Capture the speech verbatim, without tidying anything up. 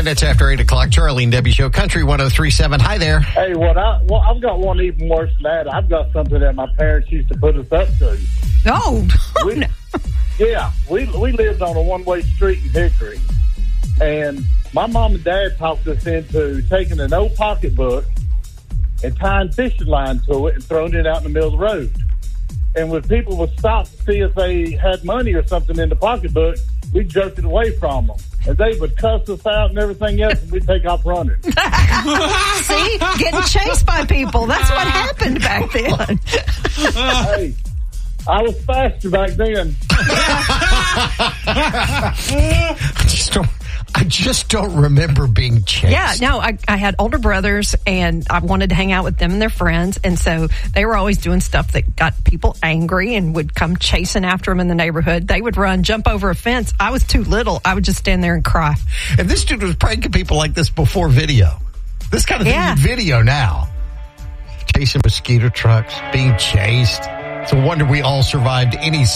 minutes after eight o'clock. Charlie and Debbie Show, Country one oh three point seven. Hi there. Hey, what I, well, I've got one even worse than that. I've got something that my parents used to put us up to. Oh, we, no. Yeah, we we lived on a one-way street in Hickory, and my mom and dad talked us into taking an old pocketbook and tying fishing line to it and throwing it out in the middle of the road. And when people would stop to see if they had money or something in the pocketbook, we jerked it away from them. And they would cuss us out and everything else, and we'd take off running. See? Getting chased by people. That's what happened back then. Hey, I was faster back then. I just don't, I just don't remember being chased. Yeah, no, I, I had older brothers, and I wanted to hang out with them and their friends, and so they were always doing stuff that got people angry and would come chasing after them in the neighborhood. They would run, jump over a fence. I was too little. I would just stand there and cry. And this dude was pranking people like this before video. This kind of Yeah. thing in video now. Chasing mosquito trucks, being chased. It's a wonder we all survived any